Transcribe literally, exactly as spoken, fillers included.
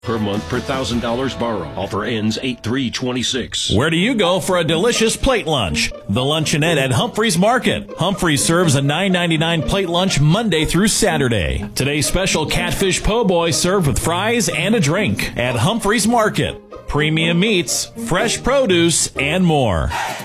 per month per one thousand dollars borrow. Offer ends eight three twenty-six. Where do you go for a delicious plate lunch? The Luncheonette at Humphreys Market. Humphreys serves a nine ninety-nine plate lunch Monday through Saturday. Today's special catfish po' boy served with fries and a drink at Humphreys Market. Premium meats, fresh produce, and more.